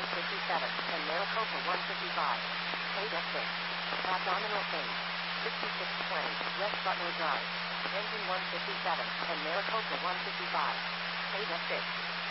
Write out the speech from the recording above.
157, and Maricopa 155. Paid F6. Abdominal pain. 6620, West Butler Drive. Engine 157, and Maricopa 155. Paid F6.